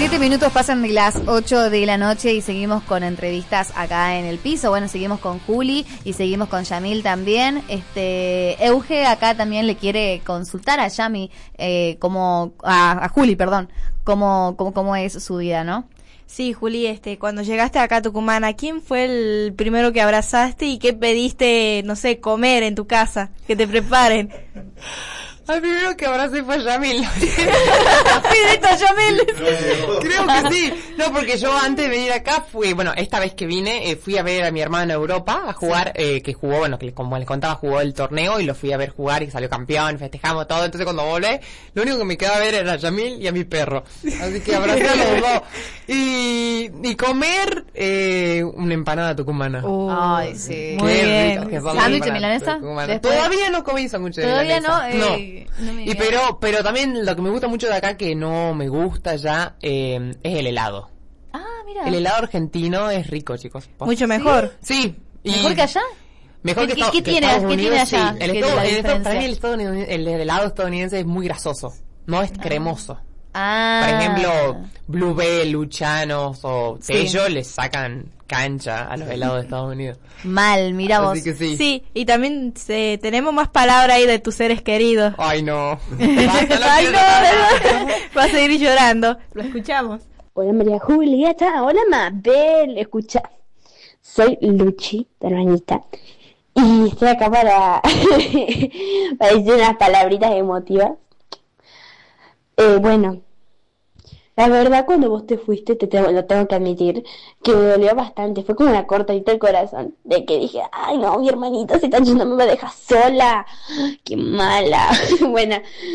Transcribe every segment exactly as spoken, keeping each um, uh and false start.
Siete minutos pasan de las ocho de la noche y seguimos con entrevistas acá en el piso. Bueno, seguimos con Juli y seguimos con Yamil también. Este, Euge acá también le quiere consultar a Yami, eh, como, a, a Juli, perdón, cómo, cómo, cómo es su vida, ¿no? Sí, Juli, este, cuando llegaste acá a Tucumán, ¿a quién fue el primero que abrazaste y qué pediste, no sé, comer en tu casa? Que te preparen. Al primero que abracé fue a Yamil. ¡Pidito a Yamil! Creo que sí. No, porque yo antes de venir acá fui, bueno, esta vez que vine, eh, fui a ver a mi hermano en Europa a jugar, sí. eh, que jugó, bueno, que como les contaba, jugó el torneo y lo fui a ver jugar y salió campeón, festejamos todo. Entonces cuando volví, lo único que me quedaba a ver era a Yamil y a mi perro. Así que abracé a los dos. Y, y comer, eh, una empanada tucumana. Uh, Ay, sí. Muy bien. ¿Sándwich de milanesa? Todavía no comí sándwich de Todavía milanesa. no, no. Eh, no y pero pero también lo que me gusta mucho de acá, que no me gusta ya, eh, es el helado. Ah, mira. El helado argentino es rico, chicos. Mucho mejor. Sí. Y ¿mejor que allá? Mejor ¿Qué, que, ¿qué, que tiene, Estados ¿qué Unidos, tiene allá? Sí. El estado, el estado, para mí el, estadounidense, el helado estadounidense es muy grasoso. No es cremoso. Ah. Por ejemplo, Bluebell, Luchanos o Tello sí. les sacan cancha a los helados de Estados Unidos. Mal, mira vos. Así que sí. Sí, y también se, tenemos más palabras ahí de tus seres queridos. Ay, no. Basta, no Ay, no, no. Va a seguir llorando. Lo escuchamos. Hola María Julieta, hola Mabel, escucha. Soy Luchi, tu hermanita. Y estoy acá para, para decir unas palabritas emotivas. Eh, bueno, la verdad cuando vos te fuiste, te tengo, lo tengo que admitir, que me dolió bastante, fue como una cortadita el corazón, de que dije, ay no, mi hermanita se está yendo, me va a dejar sola, qué mala. Bueno,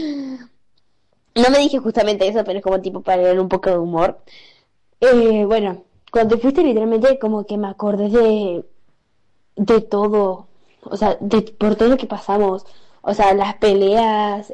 no me dije justamente eso, pero es como tipo para dar un poco de humor. Eh, bueno, cuando te fuiste literalmente como que me acordé de, de todo, o sea, de por todo lo que pasamos. O sea, las peleas,